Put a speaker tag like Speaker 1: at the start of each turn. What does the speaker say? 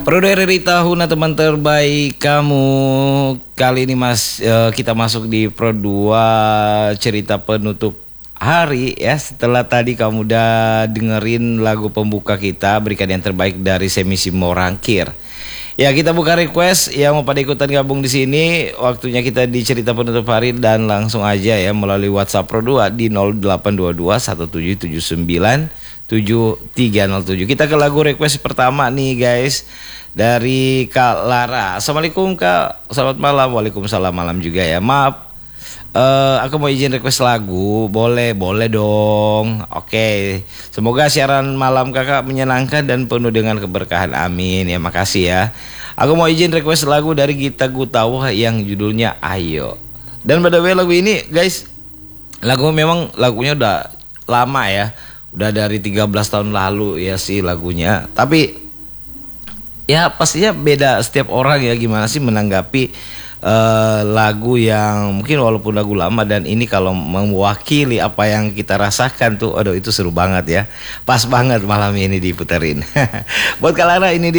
Speaker 1: Bro dari Tahuna teman terbaik kamu. Kali ini kita masuk di Pro 2 cerita penutup hari ya. Setelah tadi kamu udah dengerin lagu pembuka kita, berikan yang terbaik dari Semisimo Rangkir. Ya, kita buka request yang mau pada ikutan gabung di sini. Waktunya kita di cerita penutup hari dan langsung aja ya melalui WhatsApp Pro 2 di 0822 1779 7307. Kita ke lagu request pertama nih guys, dari Kak Lara. Assalamualaikum Kak, selamat malam. Waalaikumsalam, malam juga ya. Maaf, aku mau izin request lagu. Boleh dong. Oke, semoga siaran malam kakak menyenangkan dan penuh dengan keberkahan, amin ya. Makasih ya. Aku mau izin request lagu dari Gita Gutawa yang judulnya Ayo. Dan by the way, lagu ini guys, lagunya udah lama ya, udah dari 13 tahun lalu ya sih lagunya. Tapi ya pastinya beda setiap orang ya, gimana sih menanggapi lagu yang mungkin walaupun lagu lama, dan ini kalau mewakili apa yang kita rasakan tuh, aduh itu seru banget ya. Pas banget malam ini diputerin. Buat Kak Lara ini dia.